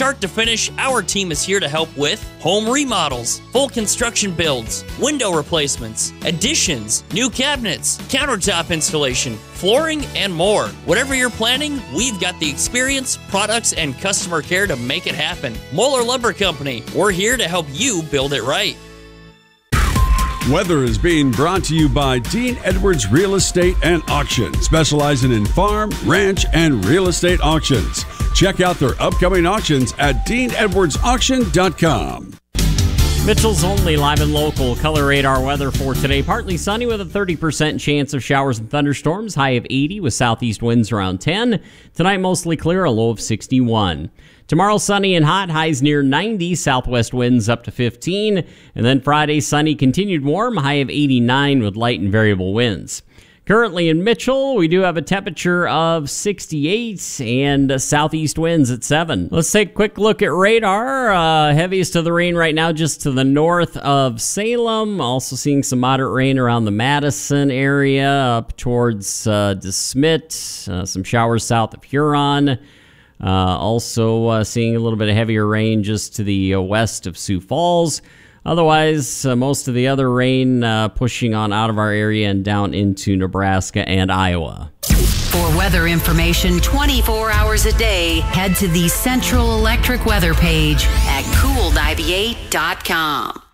start to finish, our team is here to help with home remodels, full construction builds, window replacements, additions, new cabinets, countertop installation, flooring, and more. Whatever you're planning, we've got the experience, products, and customer care to make it happen. Moeller Lumber Company, we're here to help you build it right. Weather is being brought to you by Dean Edwards Real Estate and Auction, specializing in farm, ranch, and real estate auctions. Check out their upcoming auctions at deanedwardsauction.com. Mitchell's Only live and local color radar weather for today. Partly sunny with a 30% chance of showers and thunderstorms. High of 80 with southeast winds around 10. Tonight mostly clear, a low of 61. Tomorrow sunny and hot, highs near 90, southwest winds up to 15. And then Friday sunny, continued warm, high of 89 with light and variable winds. Currently in Mitchell, we do have a temperature of 68 and southeast winds at 7. Let's take a quick look at radar. Heaviest of the rain right now just to the north of Salem. Also seeing some moderate rain around the Madison area up towards DeSmet. Some showers south of Huron. Also seeing a little bit of heavier rain just to the west of Sioux Falls. Otherwise, most of the other rain pushing on out of our area and down into Nebraska and Iowa. For weather information 24 hours a day, head to the Central Electric weather page at cool98.com.